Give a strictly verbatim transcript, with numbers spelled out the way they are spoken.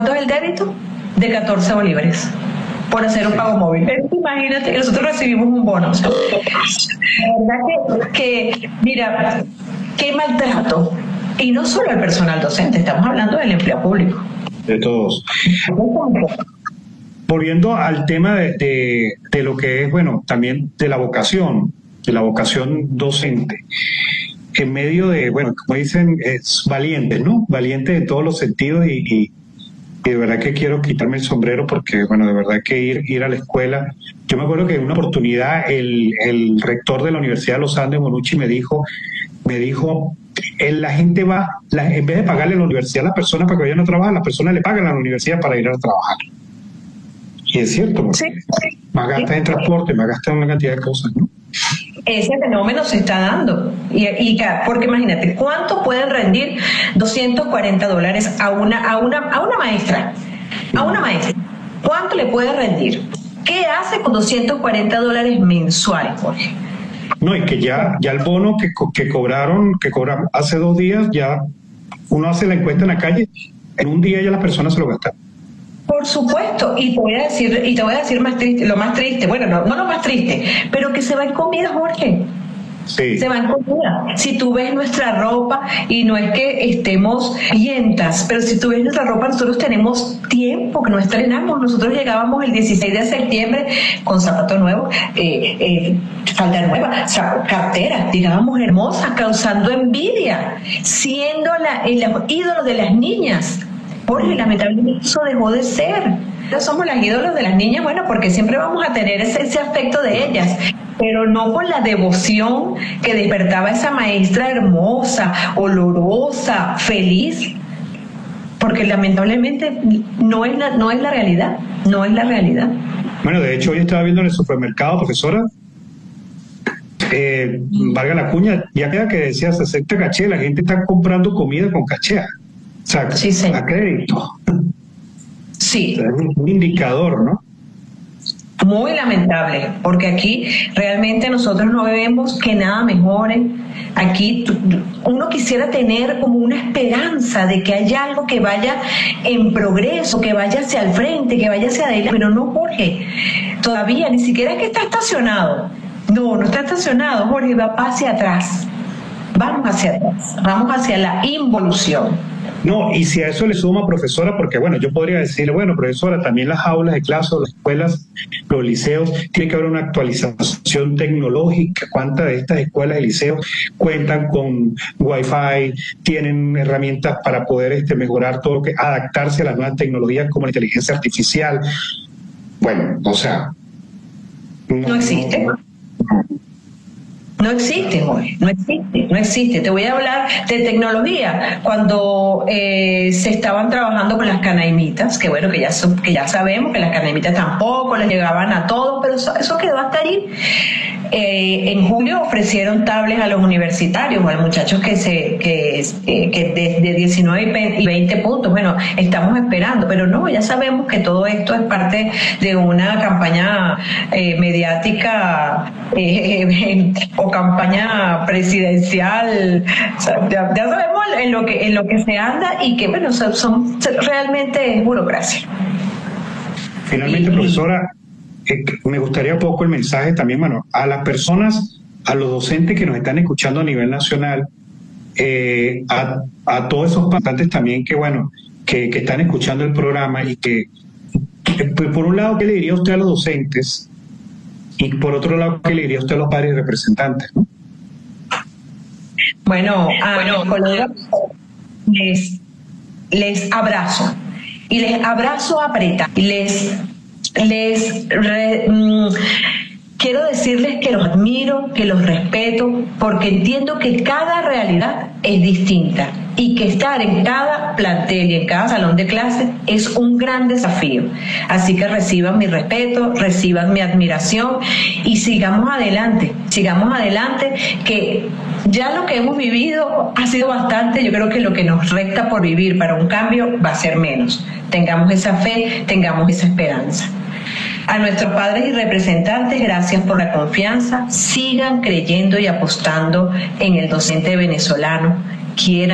¿Cuánto es el débito? De catorce bolívares por hacer un pago móvil. Imagínate que nosotros recibimos un bono. O sea, la verdad que, que, mira, qué maltrato. Y no solo al personal docente, estamos hablando del empleo público. De todos. Volviendo al tema de, de, de lo que es, bueno, también de la vocación, de la vocación docente. En medio de, bueno, como dicen, es valiente, ¿no? Valiente en todos los sentidos y, y, y de verdad que quiero quitarme el sombrero porque, bueno, de verdad que ir, ir a la escuela. Yo me acuerdo que en una oportunidad el, el rector de la Universidad de los Andes, Monucci, me dijo, me dijo, la gente va, la, en vez de pagarle a la universidad a las personas para que vayan a trabajar, las personas le pagan a la universidad para ir a trabajar. Y es cierto, porque sí. Más gastas en transporte, más gastas en una cantidad de cosas, ¿no? Ese fenómeno se está dando. Y, y porque imagínate, ¿cuánto pueden rendir doscientos cuarenta dólares a una, a una, a una maestra? A una maestra. ¿Cuánto le puede rendir? ¿Qué hace con doscientos cuarenta dólares mensuales, Jorge? No, y que ya, ya el bono que, que cobraron, que cobraron hace dos días, ya uno hace la encuesta en la calle, en un día ya las personas se lo gastan. Por supuesto, y te voy a decir, y te voy a decir más triste, lo más triste, bueno, no, no lo más triste, pero que se va en comida, Jorge. Sí. Se va en comida. Si tú ves nuestra ropa, y no es que estemos vientas, pero si tú ves nuestra ropa, nosotros tenemos tiempo que no estrenamos. Nosotros llegábamos el dieciséis de septiembre con zapatos nuevos, eh, eh, falda nueva, carteras, llegábamos hermosas, causando envidia, siendo la, el ídolo de las niñas. Jorge, lamentablemente eso dejó de ser. Somos las ídolos de las niñas, bueno, porque siempre vamos a tener ese, ese aspecto de ellas, pero no con la devoción que despertaba esa maestra hermosa, olorosa, feliz, porque lamentablemente no es la, no es la realidad, no es la realidad. Bueno, de hecho hoy estaba viendo en el supermercado, profesora, eh, valga la cuña, ya queda que decía se acepta caché, la gente está comprando comida con caché. O sea, sí, sí. A crédito. Sí. O sea, es un indicador, ¿no? Muy lamentable, porque aquí realmente nosotros no vemos que nada mejore. Aquí uno quisiera tener como una esperanza de que haya algo que vaya en progreso, que vaya hacia el frente, que vaya hacia adelante, pero no, Jorge. Todavía ni siquiera es que está estacionado. No, no está estacionado, Jorge, va hacia atrás. Vamos hacia atrás, vamos hacia la involución. No, y si a eso le suma, profesora, porque bueno, yo podría decirle, bueno, profesora, también las aulas de clase, las escuelas, los liceos, tiene que haber una actualización tecnológica. ¿Cuántas de estas escuelas y liceos cuentan con Wi-Fi, tienen herramientas para poder este, mejorar todo lo que, adaptarse a las nuevas tecnologías como la inteligencia artificial? Bueno, o sea... No, no existe. No, No existe, Jorge, no existe, no existe. Te voy a hablar de tecnología. Cuando eh, se estaban trabajando con las canaimitas, que bueno, que ya, que ya sabemos que las canaimitas tampoco les llegaban a todos, pero eso, eso quedó hasta ahí. Eh, en julio ofrecieron tablets a los universitarios, a los muchachos que se que, eh, que desde diecinueve y veinte puntos. Bueno, estamos esperando, pero no, ya sabemos que todo esto es parte de una campaña eh, mediática eh, eh, o campaña presidencial. O sea, ya, ya sabemos en lo que en lo que se anda y que bueno, son, son realmente es burocracia. Finalmente, y, profesora, eh, me gustaría un poco el mensaje también, bueno, a las personas, a los docentes que nos están escuchando a nivel nacional, eh, a, a todos esos pasantes también que, bueno, que, que están escuchando el programa y que, que, por un lado, ¿qué le diría usted a los docentes? Y por otro lado, ¿qué le diría usted a los padres y representantes, ¿no? Bueno, a bueno, mis colegas les, les abrazo. Y les abrazo apretado. Y les, les re, mmm, quiero decirles que los admiro, que los respeto, porque entiendo que cada realidad es distinta y que estar en cada plantel y en cada salón de clase es un gran desafío. Así que reciban mi respeto, reciban mi admiración y sigamos adelante, sigamos adelante, que ya lo que hemos vivido ha sido bastante. Yo creo que lo que nos resta por vivir para un cambio va a ser menos. Tengamos esa fe, tengamos esa esperanza. A nuestros padres y representantes, gracias por la confianza. Sigan creyendo y apostando en el docente venezolano. Quieran